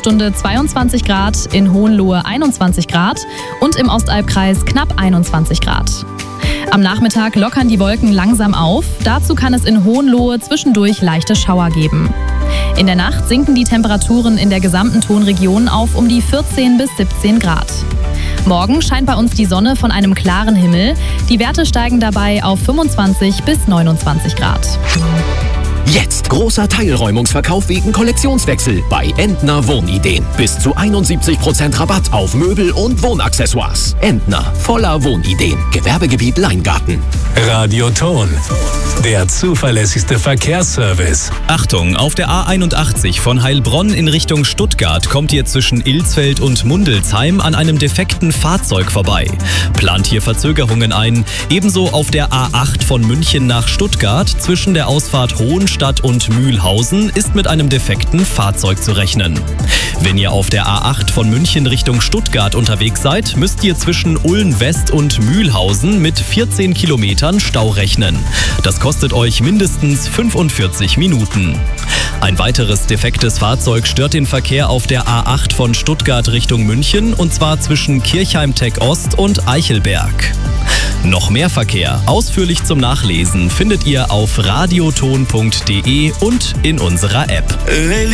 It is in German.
Stunde 22 Grad, in Hohenlohe 21 Grad und im Ostalbkreis knapp 21 Grad. Am Nachmittag lockern die Wolken langsam auf. Dazu kann es in Hohenlohe zwischendurch leichte Schauer geben. In der Nacht sinken die Temperaturen in der gesamten Tonregion auf um die 14 bis 17 Grad. Morgen scheint bei uns die Sonne von einem klaren Himmel. Die Werte steigen dabei auf 25 bis 29 Grad. Jetzt großer Teilräumungsverkauf wegen Kollektionswechsel bei Entner Wohnideen. Bis zu 71% Rabatt auf Möbel und Wohnaccessoires. Entner, voller Wohnideen. Gewerbegebiet Leingarten. Radioton, der zuverlässigste Verkehrsservice. Achtung, auf der A81 von Heilbronn in Richtung Stuttgart kommt ihr zwischen Ilsfeld und Mundelsheim an einem defekten Fahrzeug vorbei. Plant hier Verzögerungen ein. Ebenso auf der A8 von München nach Stuttgart zwischen der Ausfahrt Hohenstadt und Mühlhausen ist mit einem defekten Fahrzeug zu rechnen. Wenn ihr auf der A8 von München Richtung Stuttgart unterwegs seid, müsst ihr zwischen Ulm West und Mühlhausen mit 14 Kilometern Stau rechnen. Das kostet euch mindestens 45 Minuten. Ein weiteres defektes Fahrzeug stört den Verkehr auf der A8 von Stuttgart Richtung München, und zwar zwischen Kirchheim-Tech Ost und Eichelberg. Noch mehr Verkehr, ausführlich zum Nachlesen, findet ihr auf radioton.de und in unserer App.